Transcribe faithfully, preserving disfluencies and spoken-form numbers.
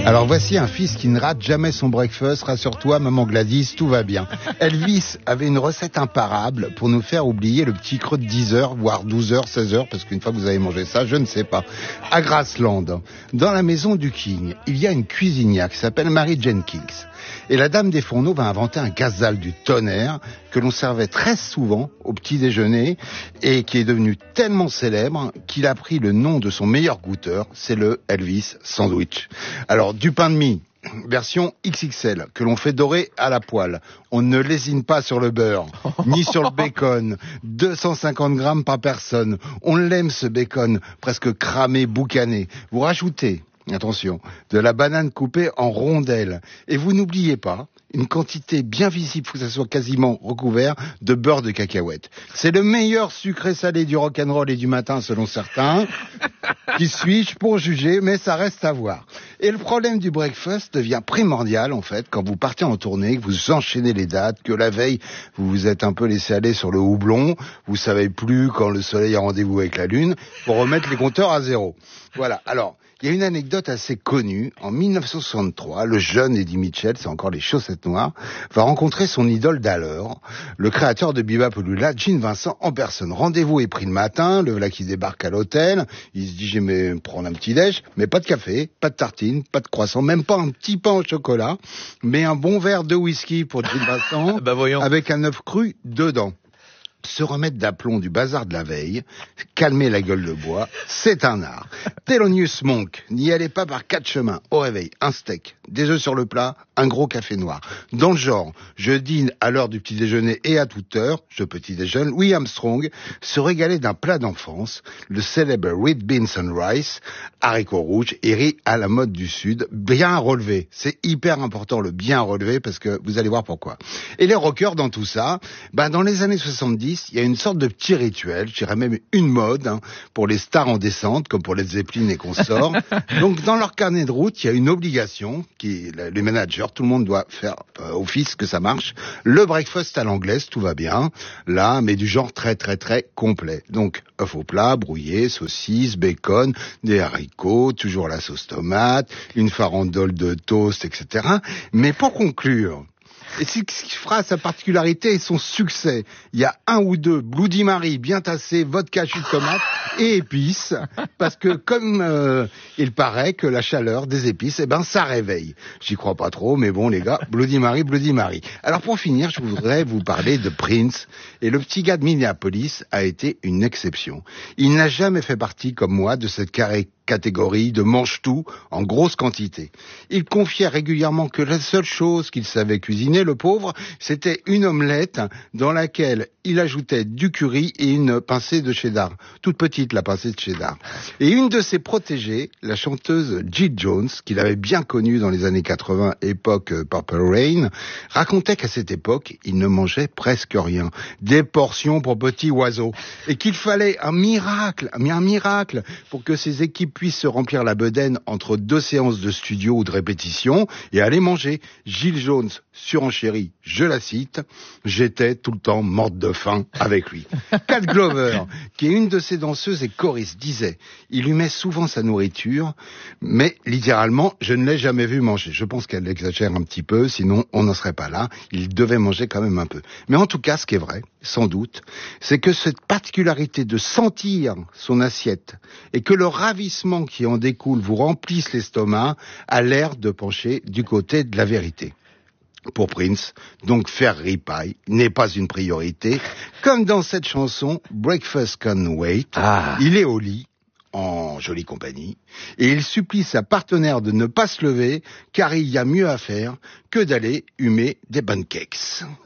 Alors voici un fils qui ne rate jamais son breakfast. Rassure-toi, maman Gladys, tout va bien. Elvis avait une recette imparable pour nous faire oublier le petit creux de dix heures, voire douze heures, seize heures, parce qu'une fois que vous avez mangé ça, je ne sais pas. À Grassland, dans la maison du King, il y a une cuisinière qui s'appelle Mary Jenkins. Et la dame des fourneaux va inventer un gazelle du tonnerre que l'on servait très souvent au petit déjeuner et qui est devenu tellement célèbre qu'il a pris le nom de son meilleur goûteur, c'est le Elvis Sandwich. Alors, du pain de mie, version X X L, que l'on fait dorer à la poêle. On ne lésine pas sur le beurre, ni sur le bacon. deux cent cinquante grammes par personne. On l'aime ce bacon, presque cramé, boucané. Vous rajoutez, attention, de la banane coupée en rondelles. Et vous n'oubliez pas, une quantité bien visible, faut que ça soit quasiment recouvert, de beurre de cacahuète. C'est le meilleur sucré salé du rock'n'roll et du matin, selon certains. Qui suis-je pour juger, mais ça reste à voir. Et le problème du breakfast devient primordial, en fait, quand vous partez en tournée, que vous enchaînez les dates, que la veille, vous vous êtes un peu laissé aller sur le houblon, vous savez plus quand le soleil a rendez-vous avec la lune, pour remettre les compteurs à zéro. Voilà. Alors, il y a une anecdote assez connue. En mille neuf cent soixante-trois, le jeune Eddie Mitchell, c'est encore les chaussettes noires, va rencontrer son idole d'alors, le créateur de Bebop Ouloula, Gene Vincent en personne. Rendez-vous est pris le matin, le voilà qui débarque à l'hôtel, il se dit j'aime prendre un petit déj, mais pas de café, pas de tartine, pas de croissant, même pas un petit pain au chocolat, mais un bon verre de whisky pour Gene Vincent, bah voyons. Avec un œuf cru dedans. Se remettre d'aplomb du bazar de la veille, calmer la gueule de bois, c'est un art. Thelonious Monk, n'y allez pas par quatre chemins. Au réveil, un steak, des œufs sur le plat, un gros café noir. Dans le genre, je dîne à l'heure du petit déjeuner et à toute heure, je petit déjeune. Louis Armstrong se régalait d'un plat d'enfance, le célèbre Red Beans and Rice, haricots rouges et riz à la mode du Sud, bien relevé. C'est hyper important le bien relevé parce que vous allez voir pourquoi. Et les rockers dans tout ça, ben dans les années soixante-dix, il y a une sorte de petit rituel, je dirais même une mode, hein, pour les stars en descente, comme pour les Zeppelin et consorts. Donc, dans leur carnet de route, il y a une obligation, qui, les managers, tout le monde doit faire euh, office que ça marche. Le breakfast à l'anglaise, tout va bien, là, mais du genre très, très, très complet. Donc, œufs au plat, brouillé, saucisses, bacon, des haricots, toujours la sauce tomate, une farandole de toast, et cetera. Mais pour conclure, et c'est ce qui fera sa particularité et son succès. Il y a un ou deux Bloody Mary bien tassés, vodka, jus de tomate et épices, parce que comme euh, il paraît que la chaleur des épices, eh ben ça réveille. J'y crois pas trop, mais bon les gars, Bloody Mary, Bloody Mary. Alors pour finir, je voudrais vous parler de Prince. Et le petit gars de Minneapolis a été une exception. Il n'a jamais fait partie, comme moi, de cette carré catégorie de mange-tout en grosse quantité. Il confiait régulièrement que la seule chose qu'il savait cuisiner, le pauvre, c'était une omelette dans laquelle il ajoutait du curry et une pincée de cheddar. Toute petite, la pincée de cheddar. Et une de ses protégées, la chanteuse Jill Jones, qu'il avait bien connue dans les années quatre-vingts, époque Purple Rain, racontait qu'à cette époque, il ne mangeait presque rien. Des portions pour petits oiseaux. Et qu'il fallait un miracle, un miracle, pour que ses équipes puisse se remplir la bedaine entre deux séances de studio ou de répétition et aller manger. Jill Jones surenchérie, je la cite, j'étais tout le temps morte de faim avec lui. Cat Glover, qui est une de ses danseuses et choristes, disait, il lui met souvent sa nourriture, mais littéralement, je ne l'ai jamais vu manger. Je pense qu'elle exagère un petit peu, sinon on n'en serait pas là. Il devait manger quand même un peu. Mais en tout cas, ce qui est vrai, sans doute, c'est que cette particularité de sentir son assiette et que le ravissement qui en découle vous remplisse l'estomac a l'air de pencher du côté de la vérité. Pour Prince, donc faire ripaille n'est pas une priorité. Comme dans cette chanson, Breakfast Can Wait, ah. Il est au lit, en jolie compagnie, et il supplie sa partenaire de ne pas se lever, car il y a mieux à faire que d'aller humer des pancakes.